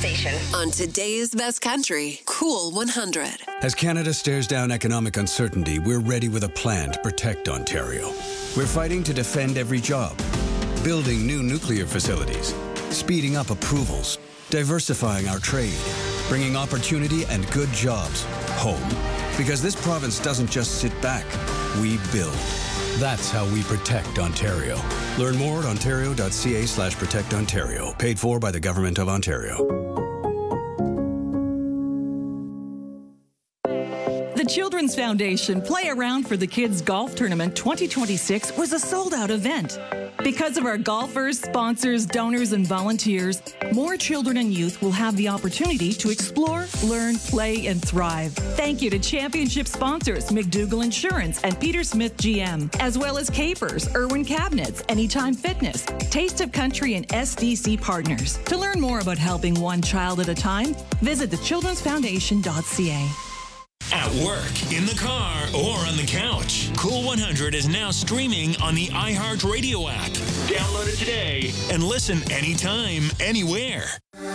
station. On today's best country, Cool 100. As Canada stares down economic uncertainty, we're ready with a plan to protect Ontario. We're fighting to defend every job, building new nuclear facilities, speeding up approvals, diversifying our trade, bringing opportunity and good jobs home. Because this province doesn't just sit back, we build. That's how we protect Ontario. Learn more at ontario.ca/protectontario. Paid for by the Government of Ontario. The Children's Foundation Play Around for the Kids Golf Tournament 2026 was a sold-out event. Because of our golfers, sponsors, donors, and volunteers, more children and youth will have the opportunity to explore, learn, play, and thrive. Thank you to championship sponsors McDougall Insurance and Peter Smith GM, as well as Capers, Irwin Cabinets, Anytime Fitness, Taste of Country, and SDC Partners. To learn more about helping one child at a time, visit thechildrensfoundation.ca. At work, in the car, or on the couch. Cool 100 is now streaming on the iHeartRadio app. Download it today and listen anytime, anywhere.